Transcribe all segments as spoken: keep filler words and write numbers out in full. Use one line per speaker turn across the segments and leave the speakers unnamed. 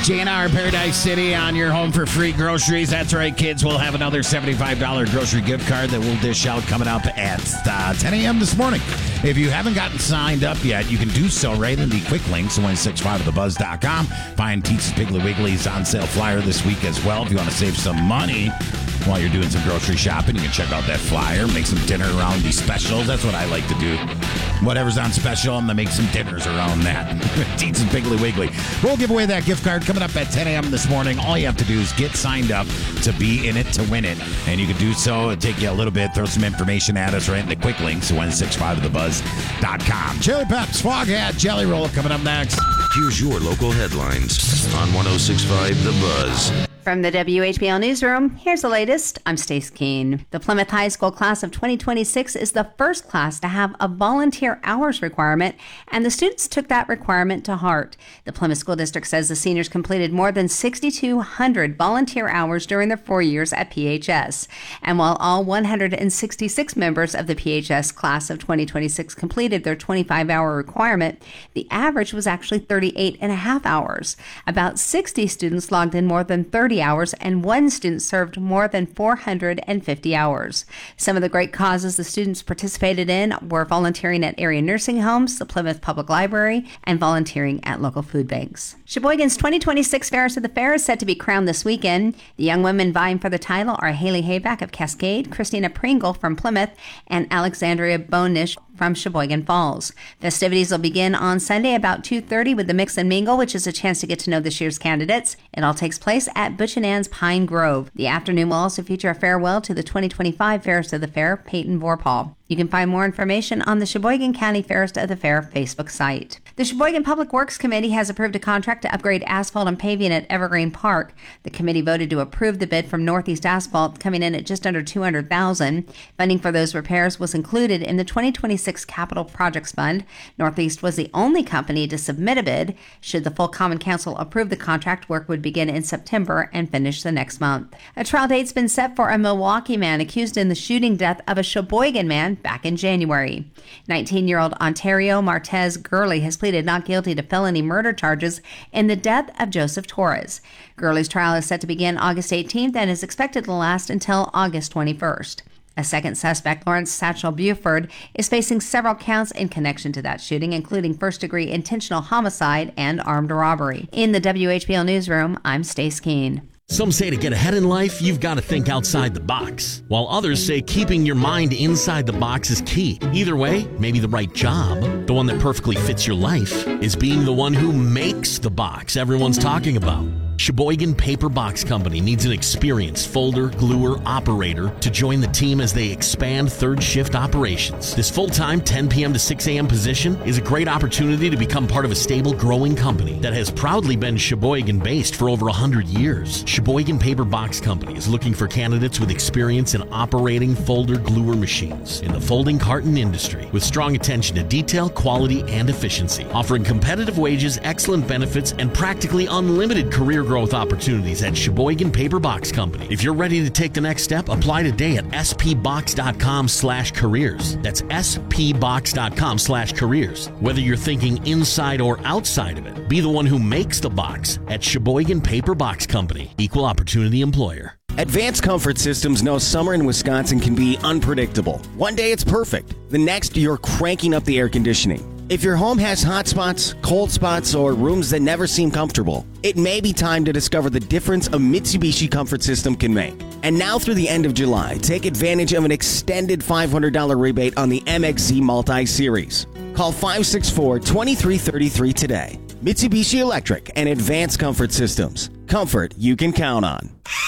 J and R Paradise City on your home for free groceries. That's right, kids. We'll have another seventy-five dollars grocery gift card that we'll dish out coming up at uh, ten a.m. this morning. If you haven't gotten signed up yet, you can do so right in the quick links at one sixty-five of the buzz dot com. Find Teet's Piggly Wiggly's on sale flyer this week as well. If you want to save some money while you're doing some grocery shopping, you can check out that flyer, make some dinner around these specials. That's what I like to do. Whatever's on special, I'm going to make some dinners around that. Teet's and Piggly Wiggly. We'll give away that gift card coming up at ten a.m. this morning. All you have to do is get signed up to be in it to win it. And you can do so. It'll take you a little bit. Throw some information at us right in the quick links at one sixty-five of the buzz dot com. Chili Peps, Foghat, Jelly Roll coming up next.
Here's your local headlines on one oh six point five The Buzz.
From the W H B L Newsroom, here's the latest. I'm Stace Keene. The Plymouth High School class of twenty twenty-six is the first class to have a volunteer hours requirement, and the students took that requirement to heart. The Plymouth School District says the seniors completed more than six thousand two hundred volunteer hours during their four years at P H S. And while all one hundred sixty-six members of the P H S class of twenty twenty-six completed their twenty-five hour requirement, the average was actually thirty-eight and a half hours. About sixty students logged in more than thirty hours, and one student served more than four hundred fifty hours. Some of the great causes the students participated in were volunteering at area nursing homes, the Plymouth Public Library, and volunteering at local food banks. Sheboygan's twenty twenty-six Fairest of the Fair is set to be crowned this weekend. The young women vying for the title are Haley Hayback of Cascade, Christina Pringle from Plymouth, and Alexandria Bonish from Sheboygan Falls. Festivities will begin on Sunday about two thirty with the Mix and Mingle, which is a chance to get to know this year's candidates. It all takes place at Butch and Ann's Pine Grove. The afternoon will also feature a farewell to the twenty twenty-five Fairest of the Fair, Peyton Vorpahl. You can find more information on the Sheboygan County Fairest of the Fair Facebook site. The Sheboygan Public Works Committee has approved a contract to upgrade asphalt and paving at Evergreen Park. The committee voted to approve the bid from Northeast Asphalt, coming in at just under two hundred thousand dollars. Funding for those repairs was included in the twenty twenty-six Capital Projects Fund. Northeast was the only company to submit a bid. Should the full Common Council approve the contract, work would begin in September and finish the next month. A trial date's been set for a Milwaukee man accused in the shooting death of a Sheboygan man back in January. nineteen-year-old Ontario Martez Gurley has pleaded not guilty to felony murder charges in the death of Joseph Torres. Gurley's trial is set to begin August eighteenth and is expected to last until August twenty-first. A second suspect, Lawrence Satchel Buford, is facing several counts in connection to that shooting, including first-degree intentional homicide and armed robbery. In the W H B L Newsroom, I'm Stace Keene.
Some say to get ahead in life, you've got to think outside the box, while others say keeping your mind inside the box is key. Either way, maybe the right job, the one that perfectly fits your life, is being the one who makes the box everyone's talking about. Sheboygan Paper Box Company needs an experienced folder, gluer, operator to join the team as they expand third shift operations. This full-time ten p.m. to six a.m. position is a great opportunity to become part of a stable, growing company that has proudly been Sheboygan-based for over one hundred years. Sheboygan Paper Box Company is looking for candidates with experience in operating folder gluer machines in the folding carton industry, with strong attention to detail, quality, and efficiency, offering competitive wages, excellent benefits, and practically unlimited career growth opportunities at Sheboygan Paper Box Company. If you're ready to take the next step, apply today at spbox.com slash careers. That's spbox.com slash careers. Whether you're thinking inside or outside of it, be the one who makes the box at Sheboygan Paper Box Company. Equal opportunity employer.
Advanced Comfort Systems knows summer in Wisconsin can be unpredictable. One day it's perfect. The next, you're cranking up the air conditioning. If your home has hot spots, cold spots, or rooms that never seem comfortable, it may be time to discover the difference a Mitsubishi Comfort System can make. And now through the end of July, take advantage of an extended five hundred dollars rebate on the M X Z Multi-Series. Call five six four, two three three three today. Mitsubishi Electric and Advanced Comfort Systems. Comfort you can count on.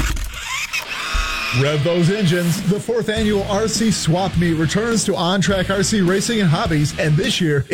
Rev those engines. The fourth annual R C Swap Meet returns to On Track R C Racing and Hobbies, and this year